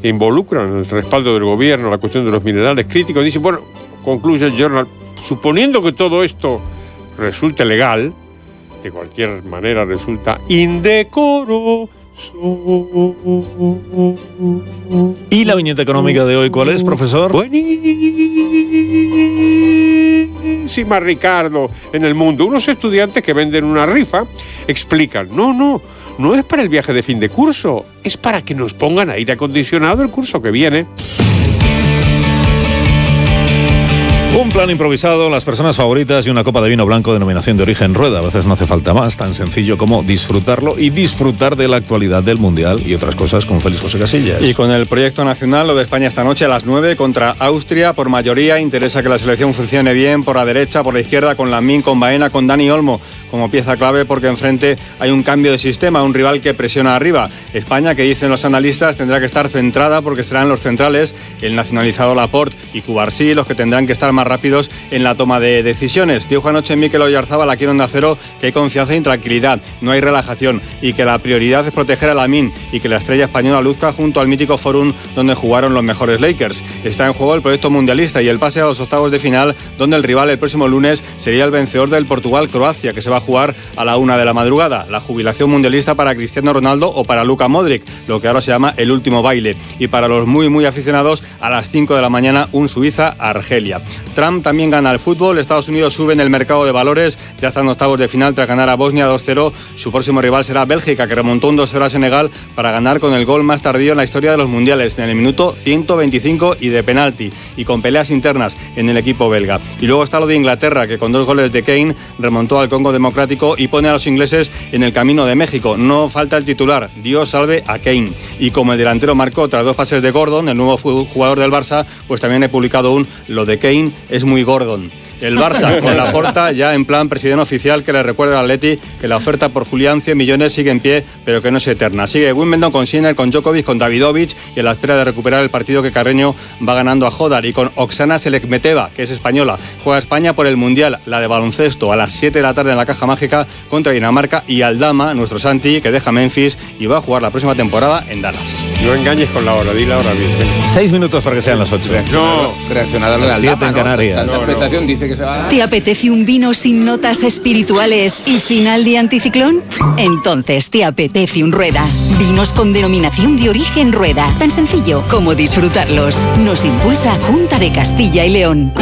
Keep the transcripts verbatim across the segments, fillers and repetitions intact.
que involucran el respaldo del gobierno, la cuestión de los minerales críticos. Dice, bueno, concluye el Journal, suponiendo que todo esto resulte legal, de cualquier manera resulta indecoroso. ¿Y la viñeta económica de hoy cuál es, profesor? Buenísima, Ricardo. En El Mundo, unos estudiantes que venden una rifa explican, no, no, no es para el viaje de fin de curso, es para que nos pongan aire acondicionado el curso que viene. Un plan improvisado, las personas favoritas y una copa de vino blanco, denominación de origen Rueda. A veces no hace falta más, tan sencillo como disfrutarlo y disfrutar de la actualidad del Mundial y otras cosas con Félix José Casillas. Y con el proyecto nacional, lo de España esta noche a las nueve contra Austria, por mayoría interesa que la selección funcione bien por la derecha, por la izquierda, con Lamín, con Baena, con Dani Olmo como pieza clave, porque enfrente hay un cambio de sistema, un rival que presiona arriba. España, que dicen los analistas, tendrá que estar centrada porque serán los centrales, el nacionalizado Laporte y Cubarsí, los que tendrán que estar más rápidos en la toma de decisiones. Dijo anoche Mikel Oyarzabal aquí en Onda Cero que hay confianza y tranquilidad, no hay relajación y que la prioridad es proteger a Lamín y que la estrella española luzca junto al mítico Forum donde jugaron los mejores Lakers. Está en juego el proyecto mundialista y el pase a los octavos de final, donde el rival el próximo lunes sería el vencedor del Portugal-Croacia, que se va a jugar a la una de la madrugada. La jubilación mundialista para Cristiano Ronaldo o para Luka Modric, lo que ahora se llama el último baile. Y para los muy muy aficionados, a las cinco de la mañana un Suiza-Argelia. Trump también gana el fútbol. Estados Unidos sube en el mercado de valores, ya están octavos de final tras ganar a Bosnia dos cero. Su próximo rival será Bélgica, que remontó un dos cero a Senegal para ganar con el gol más tardío en la historia de los mundiales, en el minuto ciento veinticinco y de penalti, y con peleas internas en el equipo belga. Y luego está lo de Inglaterra, que con dos goles de Kane remontó al Congo Democrático y pone a los ingleses en el camino de México. No falta el titular, Dios salve a Kane. Y como el delantero marcó tras dos pases de Gordon, el nuevo jugador del Barça, pues también he publicado un lo de Kane es muy Gordon. El Barça, con Laporta ya en plan presidente oficial, que le recuerda al Atleti que la oferta por Julián cien millones sigue en pie, pero que no es eterna. Sigue Wimbledon con Sinner, con Djokovic, con Davidovich, y a la espera de recuperar el partido que Carreño va ganando a Jodar. Y con Oksana Selekmeteva, que es española, juega España por el Mundial, la de baloncesto, a las siete de la tarde en la Caja Mágica contra Dinamarca, y Aldama, nuestro Santi, que deja Memphis y va a jugar la próxima temporada en Dallas. No engañes con la hora, dile ahora bien. Seis minutos para que sean las ocho. No, reaccionar a la siete en Canarias. Tanta interpretación dice que se va. ¿Te apetece un vino sin notas espirituales y final de anticiclón? Entonces te apetece un Rueda. Vinos con denominación de origen Rueda. Tan sencillo como disfrutarlos. Nos impulsa Junta de Castilla y León.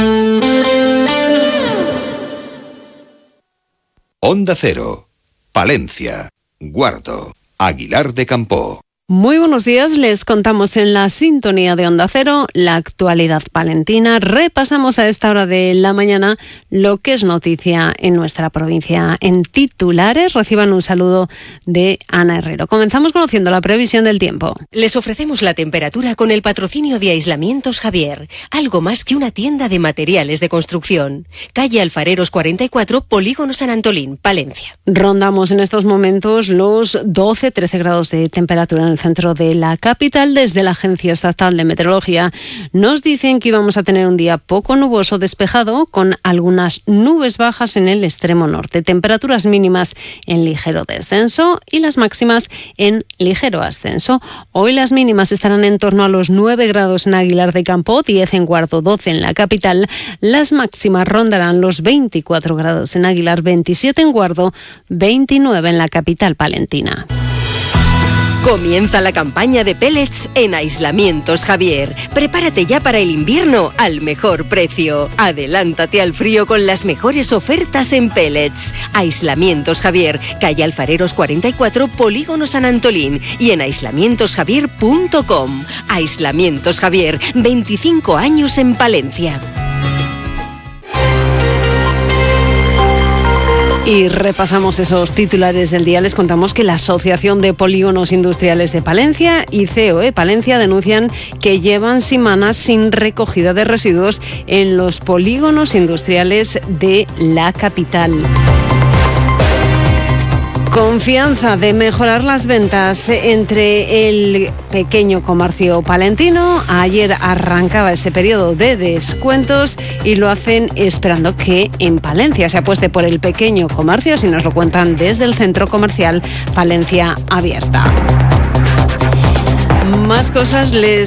Onda Cero, Palencia, Guardo, Aguilar de Campoo. Muy buenos días, les contamos en la sintonía de Onda Cero la actualidad palentina. Repasamos a esta hora de la mañana lo que es noticia en nuestra provincia. En titulares, reciban un saludo de Ana Herrero. Comenzamos conociendo la previsión del tiempo. Les ofrecemos la temperatura con el patrocinio de Aislamientos Javier, algo más que una tienda de materiales de construcción. Calle Alfareros cuarenta y cuatro, Polígono San Antolín, Palencia. Rondamos en estos momentos los doce trece grados de temperatura en el centro de la capital. Desde la Agencia Estatal de Meteorología nos dicen que íbamos a tener un día poco nuboso, despejado, con algunas nubes bajas en el extremo norte. Temperaturas mínimas en ligero descenso y las máximas en ligero ascenso. Hoy las mínimas estarán en torno a los nueve grados en Aguilar de Campoo, diez en Guardo, doce en la capital. Las máximas rondarán los veinticuatro grados en Aguilar, veintisiete en Guardo, veintinueve en la capital palentina. Comienza la campaña de pellets en Aislamientos Javier. Prepárate ya para el invierno al mejor precio. Adelántate al frío con las mejores ofertas en pellets. Aislamientos Javier, calle Alfareros cuarenta y cuatro, Polígono San Antolín, y en aislamientos javier punto com. Aislamientos Javier, veinticinco años en Palencia. Y repasamos esos titulares del día. Les contamos que la Asociación de Polígonos Industriales de Palencia y C O E Palencia denuncian que llevan semanas sin recogida de residuos en los polígonos industriales de la capital. Confianza de mejorar las ventas entre el pequeño comercio palentino. Ayer arrancaba ese periodo de descuentos y lo hacen esperando que en Palencia se apueste por el pequeño comercio, así nos lo cuentan desde el Centro Comercial Palencia Abierta. Más cosas les